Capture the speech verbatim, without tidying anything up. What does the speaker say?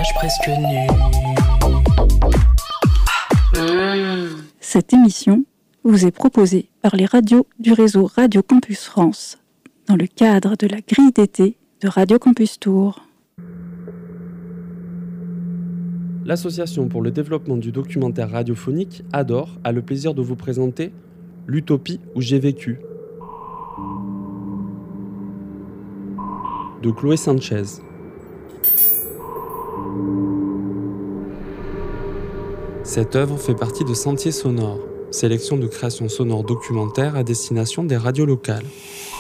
visage presque nu. Mmh. Cette émission vous est proposée par les radios du réseau Radio Campus France, dans le cadre de la grille d'été de Radio Campus Tours. L'Association pour le développement du documentaire radiophonique, A D O R, a le plaisir de vous présenter L'utopie où j'ai vécu, de Chloé Sanchez. Cette œuvre fait partie de Sentiers sonores, sélection de créations sonores documentaires à destination des radios locales.